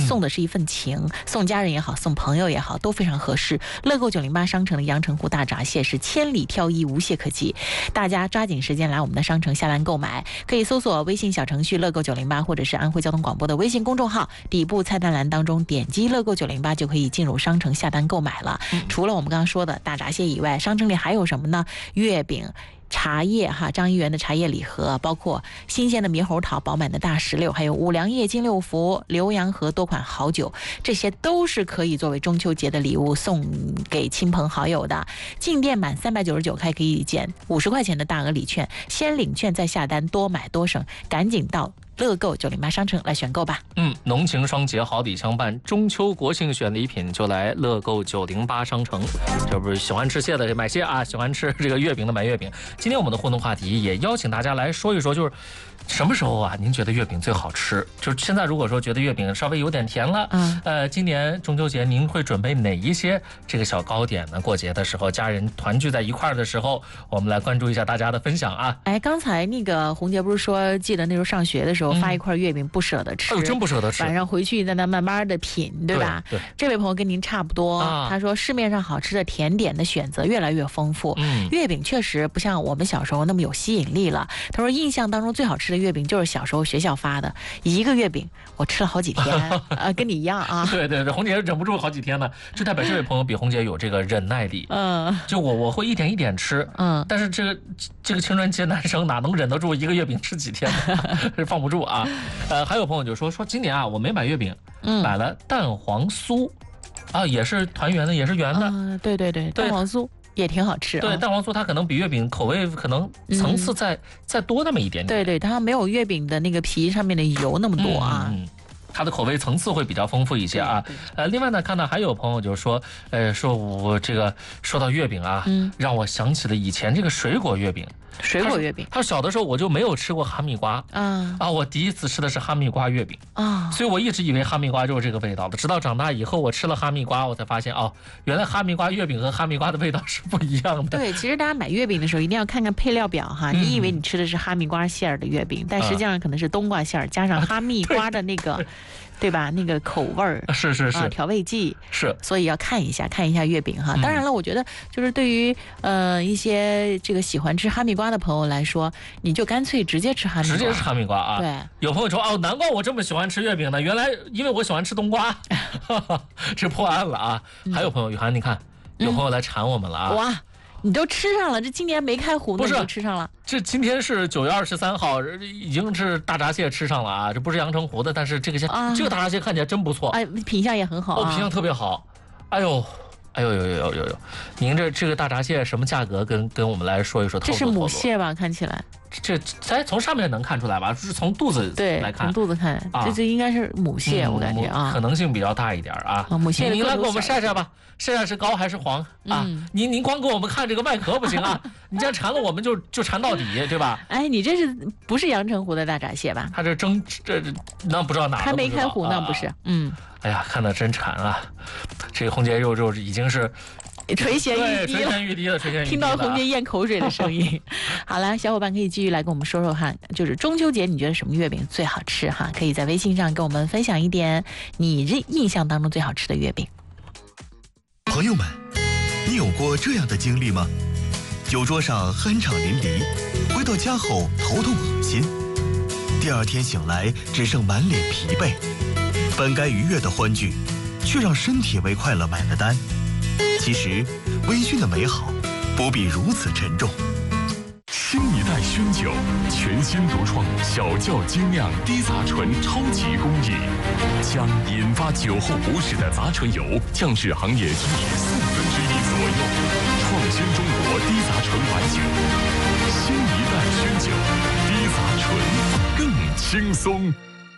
送的是一份情，送家人也好，送朋友也好，都非常合适。乐购908商城的阳澄湖大闸蟹是千里挑一，无懈可击，大家抓紧时间来我们的商城下单购买，可以搜索微信小程序乐购908，或者是安徽交通广播的微信公众号，底部菜单栏当中点击乐购908就可以进入商城下单购买了。除了我们刚刚说的大闸蟹以外，商城里还有什么呢？月饼、茶叶张一元的茶叶礼盒，包括新鲜的猕猴桃、饱满的大石榴，还有五粮液、金六福、浏阳河多款好酒，这些都是可以作为中秋节的礼物送给亲朋好友的。进店满399还可以减50块钱的大额礼券，先领券再下单，多买多省，赶紧到乐购908商城来选购吧。 浓情双节好礼相伴，中秋国庆选礼品就来乐购908商城。这不是喜欢吃蟹的买蟹啊，喜欢吃这个月饼的买月饼。今天我们的互动话题也邀请大家来说一说，就是什么时候啊您觉得月饼最好吃？就是现在如果说觉得月饼稍微有点甜了，今年中秋节您会准备哪一些这个小糕点呢？过节的时候家人团聚在一块儿的时候，我们来关注一下大家的分享啊。 刚才那个红姐不是说记得那时候上学的时候发一块月饼不舍得吃， 真不舍得吃， 晚上回去在那慢慢的品，对吧？ 对， 这位朋友跟您差不多，他说市面上好吃的甜点的选择越来越丰富，月饼确实不像我们小时候那么有吸引力了。他说印象当中最好吃的月饼就是小时候学校发的一个月饼，我吃了好几天，跟你一样啊。 对，红姐忍不住好几天呢，就代表这位朋友比红姐有这个忍耐力。就我会一点一点吃，但是这个青春期男生哪能忍得住一个月饼吃几天呢？放不住啊。还有朋友就说今年啊我没买月饼，买了蛋黄酥，也是团圆的，也是圆的。 对，蛋黄酥也挺好吃。 对，蛋黄酥它可能比月饼口味可能层次再多那么一点点。 对，它没有月饼的那个皮上面的油那么多啊。 它的口味层次会比较丰富一些啊。另外呢，看到还有朋友就说我这个说到月饼啊，让我想起了以前这个水果月饼。他说小的时候我就没有吃过哈密瓜我第一次吃的是哈密瓜月饼所以我一直以为哈密瓜就是这个味道的，直到长大以后我吃了哈密瓜，我才发现原来哈密瓜月饼和哈密瓜的味道是不一样的。 对，其实大家买月饼的时候一定要看看配料表哈，你以为你吃的是哈密瓜馅儿的月饼，但实际上可能是冬瓜馅儿加上哈密瓜的那个对吧？那个口味儿是调味剂是， 所以要看一下月饼哈。当然了，我觉得就是对于一些这个喜欢吃哈密瓜的朋友来说，你就干脆直接吃哈密瓜。 直接吃哈密瓜啊！ 对， 有朋友说难怪我这么喜欢吃月饼呢，原来因为我喜欢吃冬瓜，这破案了啊！还有朋友，雨涵，你看有朋友来馋我们了啊！ 哇！你都吃上了，这今年没开湖呢，你就吃上了。 这今天是9月23号，已经是大闸蟹吃上了啊！这不是阳澄湖的，但是这个大闸蟹看起来真不错， 品相也很好品相特别好。哎呦，您这个大闸蟹什么价格？跟我们来说一说。 这是母蟹吧？看起来。 这从上面能看出来吧？是从肚子来看， 从肚子看，这应该是母蟹，我感觉可能性比较大一点啊。 母蟹， 您来给我们晒晒吧，晒晒是高还是黄啊？您光给我们看这个外壳不行啊，你这样馋了我们就馋到底，对吧？ 你这是不是阳澄湖的大闸蟹吧？ 它这那不知道哪还没开湖呢，不是？ 哎呀，看得真馋啊！这个红姐肉已经是。 垂涎欲滴了，听到红姐咽口水的声音。好了，小伙伴可以继续来跟我们说说哈，就是中秋节你觉得什么月饼最好吃哈？可以在微信上跟我们分享一点你印象当中最好吃的月饼。 朋友们，你有过这样的经历吗？酒桌上酣畅淋漓，回到家后头痛恶心，第二天醒来只剩满脸疲惫，本该愉悦的欢聚，却让身体为快乐买了单。其实微醺的美好不必如此沉重。 新一代熏酒，全新独创小窖精酿低杂醇超级工艺，将引发酒后不适的杂醇油降至行业均值1/4左右，创新中国低杂醇白酒。新一代熏酒，低杂醇更轻松。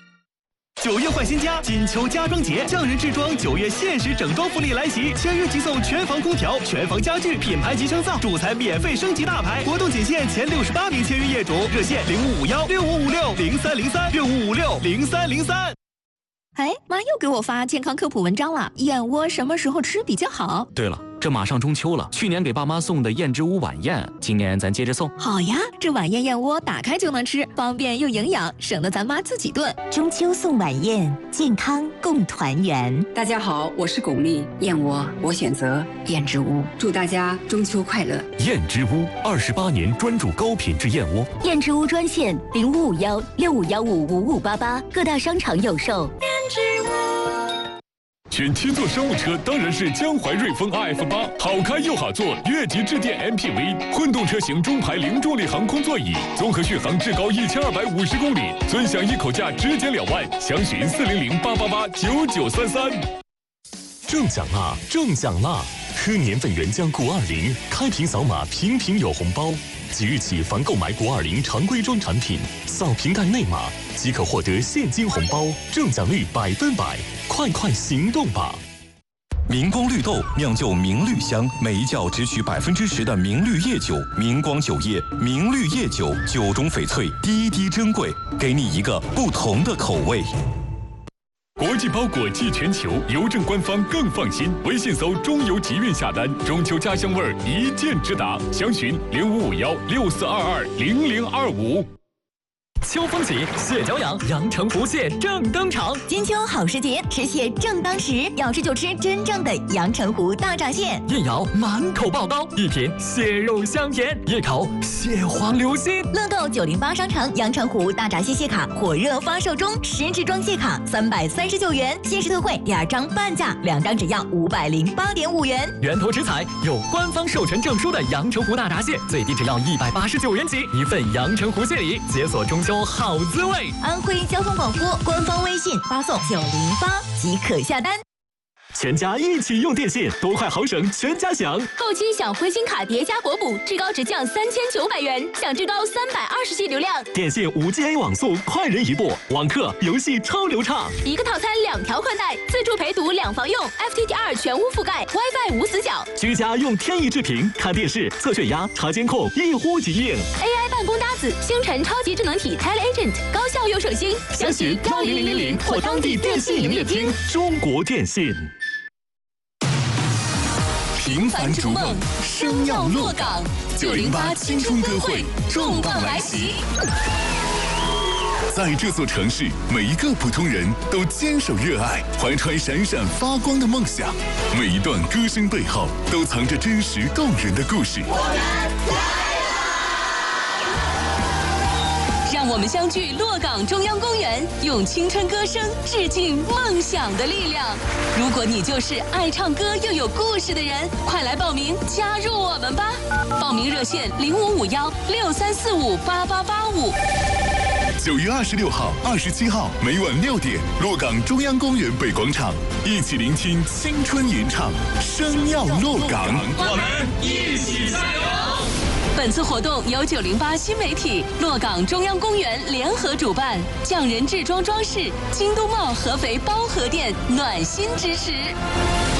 9月换新家，金秋家装节，匠人制装9月限时整装福利来袭，签约即送全房空调、全房家具、品牌集成灶，主材免费升级大牌，活动仅限前68名签约业主，热线05516556030365560303。 哎，妈又给我发健康科普文章了，燕窝什么时候吃比较好？ 对了， 这马上中秋了，去年给爸妈送的燕之屋晚宴，今年咱接着送。 好呀，这晚宴燕窝打开就能吃，方便又营养，省得咱妈自己炖。 中秋送晚宴，健康共团圆。 大家好，我是巩俐，燕窝我选择燕之屋，祝大家中秋快乐。 燕之屋28年专注高品质燕窝。 燕之屋专线0551651588，各大商场有售。燕之屋。 选七座商务车当然是江淮瑞风 RF8，好开又好坐，越级致电 MPV， 混动车型中排零重力航空座椅，综合续航至高1250公里，尊享一口价直减2万，详询40088889933。中奖啦！中奖啦！喝年份原浆谷20，开瓶扫码瓶瓶有红包。即日起，凡购买谷20常规装产品，扫瓶盖内码即可获得现金红包，中奖率100%，快行动吧！ 明光绿豆酿就明绿香，每一窖只取10%的明绿叶酒，明光酒业明绿叶酒，酒中翡翠，滴滴珍贵，给你一个不同的口味。 国际包裹寄全球，邮政官方更放心。微信搜中邮集运下单，中秋家乡味儿一键直达。详询055164220025。 秋风起，蟹脚痒，阳澄湖蟹正登场。 金秋好时节，吃蟹正当时，要吃就吃真正的阳澄湖大闸蟹。 一咬满口爆刀，一品蟹肉香甜，一口蟹黄流心。 乐购908商城阳澄湖大闸蟹卡火热发售中，10支装蟹卡339元，限时特惠2张半价，2张只要508.5元。 源头食材有官方授权证书的阳澄湖大闸蟹，最低只要189元起，一份阳澄湖蟹礼，解锁中秋好滋味。 安徽交通广播官方微信发送908即可下单。 全家一起用电信，多快好省，全家享。 后期享灰星卡叠加国补，至高直降3900元，享至高320G 流量。 电信5G网速，快人一步，网课游戏超流畅。 一个套餐2条宽带，自助陪读2房用 ，FTTR 全屋覆盖 ，WiFi 无死角。 居家用天翼智屏看电视、测血压、查监控，一呼即应。 AI 办公搭子，星辰超级智能体 TeleAgent，高效又省心。 详询10000或当地电信营业厅。中国电信。 平凡逐梦，生要落岗。908青春歌会重磅来袭。在这座城市，每一个普通人都坚守热爱，怀揣闪闪发光的梦想。每一段歌声背后，都藏着真实动人的故事。 让我们相聚洛岗中央公园，用青春歌声致敬梦想的力量。如果你就是爱唱歌又有故事的人，快来报名加入我们吧！报名热线055163458885。 9月26号、27号每晚6点，洛岗中央公园北广场，一起聆听青春吟唱，生要洛岗， 我们一起加油！ 本次活动由908新媒体、洛岗中央公园联合主办，匠人制装装饰、京东茂合肥包河店暖心支持。